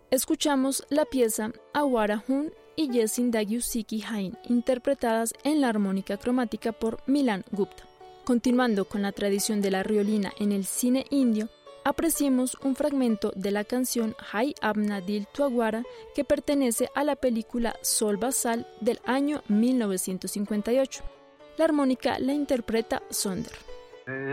Escuchamos la pieza Awara Hun y Yesin Dagyusiki Hain, interpretadas en la armónica cromática por Milan Gupta. Continuando con la tradición de la riolina en el cine indio, apreciemos un fragmento de la canción Hai Apna Dil Tu Awara, que pertenece a la película Sol Basal del año 1958. La armónica la interpreta Sonder.